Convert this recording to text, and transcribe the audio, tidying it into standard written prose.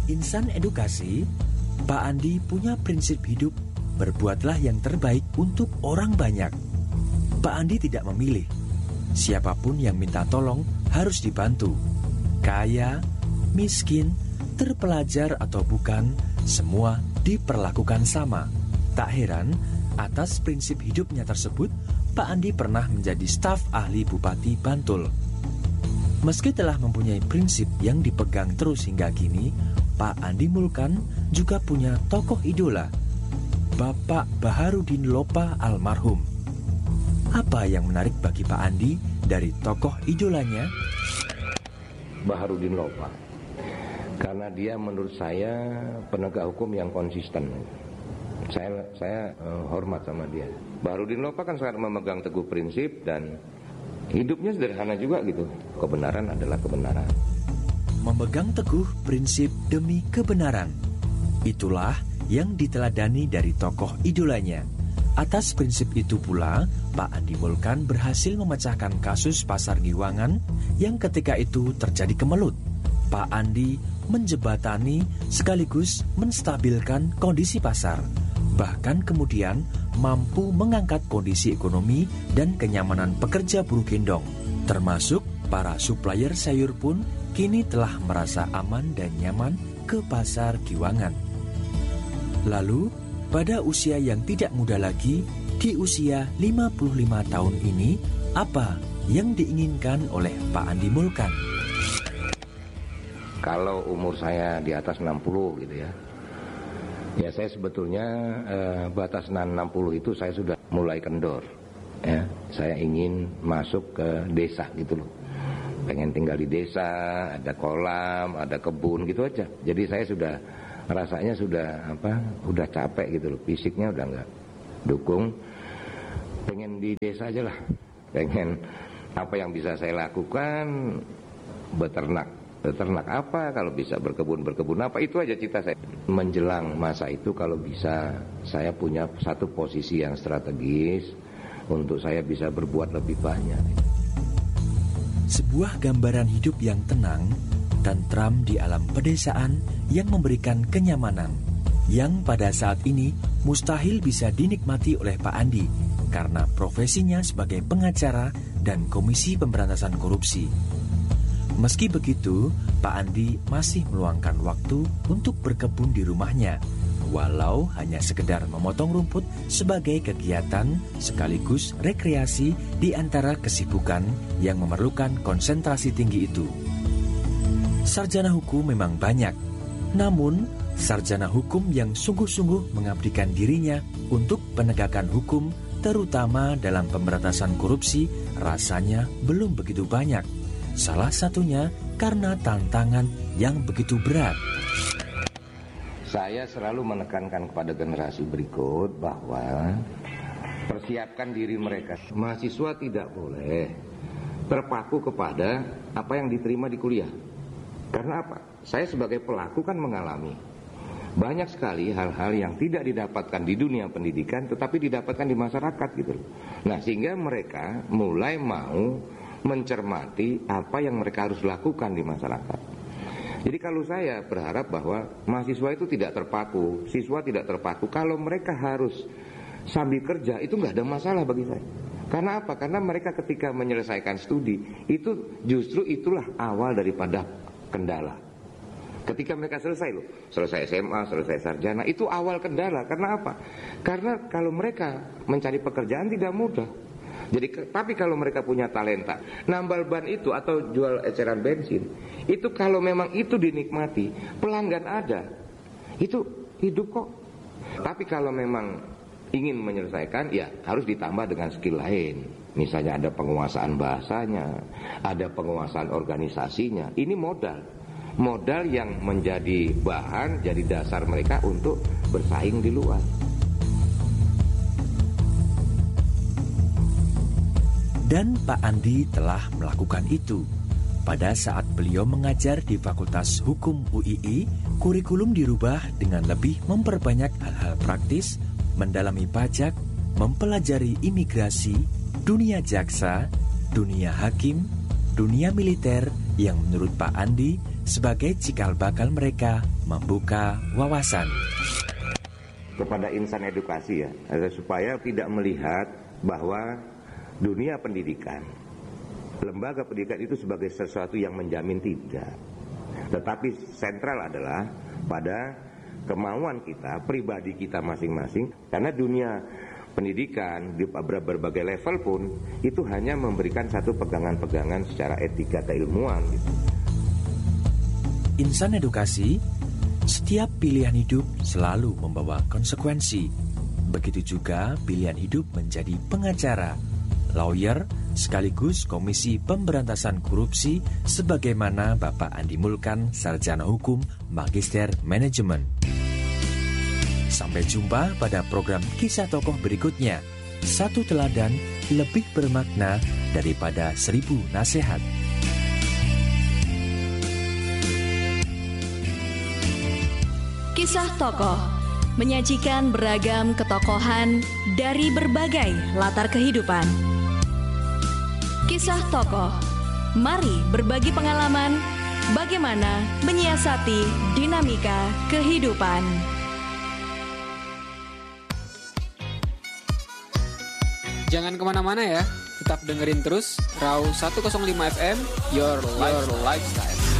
Insan edukasi, Pak Andi punya prinsip hidup, berbuatlah yang terbaik untuk orang banyak. Pak Andi tidak memilih. Siapapun yang minta tolong harus dibantu. Kaya, miskin, terpelajar atau bukan, semua diperlakukan sama. Tak heran, atas prinsip hidupnya tersebut, Pak Andi pernah menjadi staf ahli Bupati Bantul. Meski telah mempunyai prinsip yang dipegang terus hingga kini, Pak Andi Mulkan juga punya tokoh idola, Bapak Baharudin Lopa almarhum. Apa yang menarik bagi Pak Andi dari tokoh idolanya? Baharudin Lopa, karena dia menurut saya penegak hukum yang konsisten. Saya hormat sama dia. Baharudin Lopa kan sangat memegang teguh prinsip dan hidupnya sederhana juga gitu. Kebenaran adalah kebenaran. Memegang teguh prinsip demi kebenaran. Itulah yang diteladani dari tokoh idolanya. Atas prinsip itu pula, Pak Andi Mulkan berhasil memecahkan kasus Pasar Giwangan yang ketika itu terjadi kemelut. Pak Andi menjebatani sekaligus menstabilkan kondisi pasar. Bahkan kemudian mampu mengangkat kondisi ekonomi dan kenyamanan pekerja buruh gendong. Termasuk para supplier sayur pun kini telah merasa aman dan nyaman ke Pasar Giwangan. Lalu, pada usia yang tidak muda lagi, di usia 55 tahun ini, apa yang diinginkan oleh Pak Andi Mulkan? Kalau umur saya di atas 60 gitu ya, ya saya sebetulnya batas 60 itu saya sudah mulai kendor. Ya, saya ingin masuk ke desa gitu loh. Pengen tinggal di desa, ada kolam, ada kebun gitu aja. Jadi saya sudah rasanya udah capek gitu loh. Fisiknya udah nggak dukung. Pengen di desa aja lah. Pengen apa yang bisa saya lakukan, beternak apa, kalau bisa berkebun apa, itu aja cita saya. Menjelang masa itu kalau bisa saya punya satu posisi yang strategis untuk saya bisa berbuat lebih banyak. Sebuah gambaran hidup yang tenang, tentram di alam pedesaan yang memberikan kenyamanan, yang pada saat ini mustahil bisa dinikmati oleh Pak Andi karena profesinya sebagai pengacara dan Komisi Pemberantasan Korupsi. Meski begitu, Pak Andi masih meluangkan waktu untuk berkebun di rumahnya, walau hanya sekedar memotong rumput sebagai kegiatan sekaligus rekreasi di antara kesibukan yang memerlukan konsentrasi tinggi itu. Sarjana hukum memang banyak, namun sarjana hukum yang sungguh-sungguh mengabdikan dirinya untuk penegakan hukum, terutama dalam pemberantasan korupsi, rasanya belum begitu banyak. Salah satunya karena tantangan yang begitu berat. Saya selalu menekankan kepada generasi berikut bahwa persiapkan diri mereka. Mahasiswa tidak boleh terpaku kepada apa yang diterima di kuliah. Karena apa? Saya sebagai pelaku kan mengalami banyak sekali hal-hal yang tidak didapatkan di dunia pendidikan tetapi didapatkan di masyarakat gitu. Nah, sehingga mereka mulai mau mencermati apa yang mereka harus lakukan di masyarakat. Jadi kalau saya berharap bahwa mahasiswa itu tidak terpaku, siswa tidak terpaku. Kalau mereka harus sambil kerja itu nggak ada masalah bagi saya. Karena apa? Karena mereka ketika menyelesaikan studi itu justru itulah awal daripada kendala. Ketika mereka selesai SMA, selesai sarjana, itu awal kendala. Karena apa? Karena kalau mereka mencari pekerjaan tidak mudah. Jadi, tapi kalau mereka punya talenta, nambal ban itu atau jual eceran bensin, itu kalau memang itu dinikmati, pelanggan ada, itu hidup kok. Tapi kalau memang ingin menyelesaikan, ya harus ditambah dengan skill lain. Misalnya ada penguasaan bahasanya, ada penguasaan organisasinya. Ini modal yang menjadi bahan, jadi dasar mereka untuk bersaing di luar. Dan Pak Andi telah melakukan itu. Pada saat beliau mengajar di Fakultas Hukum UII, kurikulum dirubah dengan lebih memperbanyak hal-hal praktis, mendalami pajak, mempelajari imigrasi, dunia jaksa, dunia hakim, dunia militer yang menurut Pak Andi sebagai cikal bakal mereka membuka wawasan. Kepada insan edukasi ya, supaya tidak melihat bahwa dunia pendidikan, lembaga pendidikan itu sebagai sesuatu yang menjamin, tidak. Tetapi sentral adalah pada kemauan kita, pribadi kita masing-masing. Karena dunia pendidikan di berbagai level pun itu hanya memberikan satu pegangan-pegangan secara etika keilmuan gitu. Insan edukasi, setiap pilihan hidup selalu membawa konsekuensi. Begitu juga pilihan hidup menjadi pengacara, lawyer, sekaligus Komisi Pemberantasan Korupsi sebagaimana Bapak Andi Mulkan, Sarjana Hukum, Magister Manajemen. Sampai jumpa pada program Kisah Tokoh berikutnya. Satu teladan lebih bermakna daripada 1000 nasihat. Kisah Tokoh menyajikan beragam ketokohan dari berbagai latar kehidupan. Kisah Tokoh, mari berbagi pengalaman bagaimana menyiasati dinamika kehidupan. Jangan kemana-mana ya, tetap dengerin terus Raw 105 FM, Your Lifestyle.